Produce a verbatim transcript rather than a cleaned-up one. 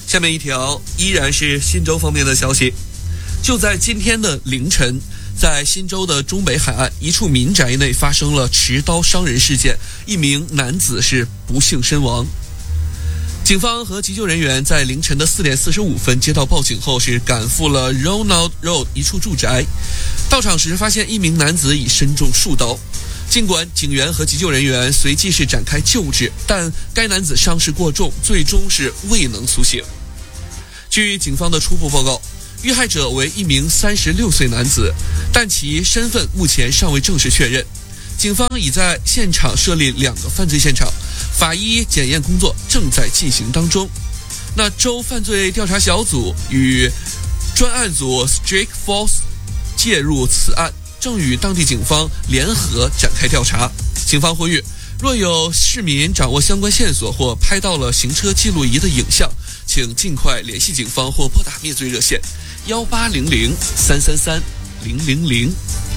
下面一条依然是新州方面的消息，就在今天的凌晨，在新州的中北海岸一处民宅内发生了持刀伤人事件，一名男子是不幸身亡。警方和急救人员在凌晨的四点四十五分接到报警后，是赶赴了 Ronald Road 一处住宅。到场时发现一名男子已身中数刀。尽管警员和急救人员随即是展开救治，但该男子伤势过重，最终是未能苏醒。据警方的初步报告，遇害者为一名三十六岁男子，但其身份目前尚未正式确认。警方已在现场设立两个犯罪现场，法医检验工作正在进行当中。那州犯罪调查小组与专案组 Strict Force 介入此案，正与当地警方联合展开调查。警方呼吁，若有市民掌握相关线索或拍到了行车记录仪的影像，请尽快联系警方或拨打灭罪热线幺八零零三三三零零零。